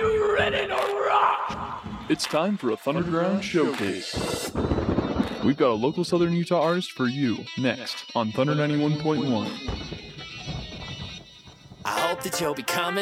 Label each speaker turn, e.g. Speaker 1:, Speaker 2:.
Speaker 1: you ready to rock?
Speaker 2: It's time for a Thunderground Showcase. We've got a local Southern Utah artist for you next on Thunder 91.1.
Speaker 3: I hope that you'll be coming